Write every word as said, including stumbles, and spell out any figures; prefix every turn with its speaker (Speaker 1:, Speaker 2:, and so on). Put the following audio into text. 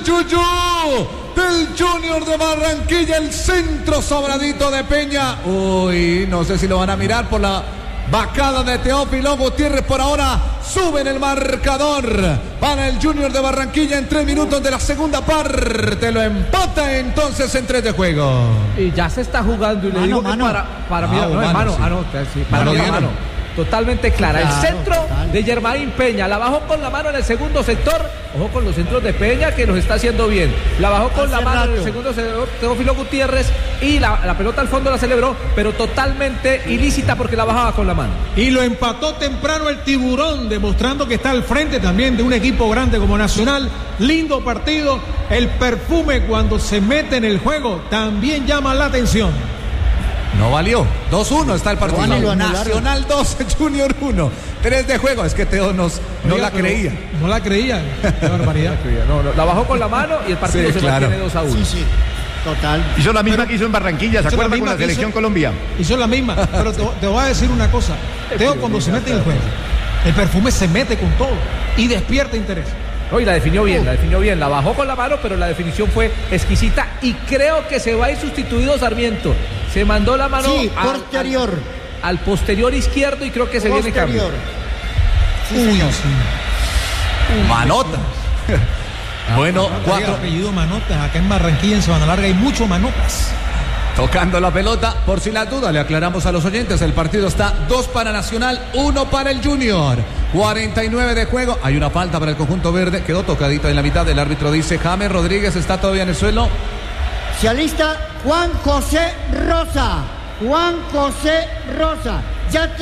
Speaker 1: Yuyu del Junior de Barranquilla, el centro sobradito de Peña. Uy, no sé si lo van a mirar por la bacada de Teófilo Gutiérrez. Por ahora sube en el marcador para el Junior de Barranquilla en tres minutos de la segunda parte. Lo empata entonces en tres de juego.
Speaker 2: Y ya se está jugando y le
Speaker 3: mano,
Speaker 2: digo que
Speaker 3: mano.
Speaker 2: para, para
Speaker 1: Ah,
Speaker 2: mí, no,
Speaker 1: mano,
Speaker 2: hermano,
Speaker 1: sí.
Speaker 2: ah, no, sí, para
Speaker 1: Mano
Speaker 2: mí,
Speaker 1: dieron.
Speaker 2: hermano. Totalmente clara.
Speaker 3: Claro,
Speaker 2: el centro
Speaker 3: total.
Speaker 2: de Yermaín Peña. La bajó con la mano en el segundo sector. Ojo con los centros de Peña, que los está haciendo bien. La bajó con
Speaker 3: Hace
Speaker 2: la mano en el
Speaker 3: rato.
Speaker 2: segundo sector Teófilo Gutiérrez. Y la, la pelota al fondo la celebró, pero totalmente ilícita porque la bajaba con la mano.
Speaker 4: Y lo empató temprano el Tiburón, demostrando que está al frente también de un equipo grande como Nacional. Lindo partido. El perfume cuando se mete en el juego también llama la atención.
Speaker 1: No valió. dos uno está el partido.
Speaker 3: Juan, y lo anularon.
Speaker 1: Nacional dos, Junior uno. tres de juego. Es que Teo nos, no
Speaker 4: Oiga,
Speaker 1: la
Speaker 4: pero
Speaker 1: creía.
Speaker 4: No la creía. Qué barbaridad.
Speaker 2: No, no, la bajó con la mano y el partido
Speaker 1: Sí,
Speaker 2: se
Speaker 1: claro.
Speaker 2: mantiene dos a uno.
Speaker 3: Sí, sí, total.
Speaker 5: Hizo la misma
Speaker 4: Pero-
Speaker 5: que hizo en Barranquilla, ¿se
Speaker 4: hizo la
Speaker 5: acuerdan con
Speaker 4: misma
Speaker 5: la
Speaker 4: que
Speaker 5: selección
Speaker 4: hizo-
Speaker 5: Colombia?
Speaker 4: Hizo la misma. Pero te, te voy a decir una cosa. Teo cuando se mete en el juego, el perfume se mete con todo y despierta interés.
Speaker 2: No, y la definió bien, la definió bien, la bajó con la mano, pero la definición fue exquisita y creo que se va a ir sustituido Sarmiento. Se mandó la mano
Speaker 3: Sí,
Speaker 2: al-
Speaker 3: posterior.
Speaker 2: Al, al posterior izquierdo y creo que se viene cambio.
Speaker 3: Posterior. Sí,
Speaker 4: Uy,
Speaker 3: señor.
Speaker 4: sí.
Speaker 1: Manota. Bueno,
Speaker 4: Cuatro.
Speaker 1: cuatro.
Speaker 4: Apellido Manotas. Acá en Barranquilla, en Sabana Larga, hay mucho Manotas.
Speaker 1: Tocando la pelota, por si la duda, le aclaramos a los oyentes, el partido está dos para Nacional, uno para el Junior. cuarenta y nueve de juego, hay una falta para el conjunto verde, quedó tocadita en la mitad, el árbitro dice, James Rodríguez está todavía en el suelo.
Speaker 3: Se alista Juan José Rosa. Juan José Rosa. Ya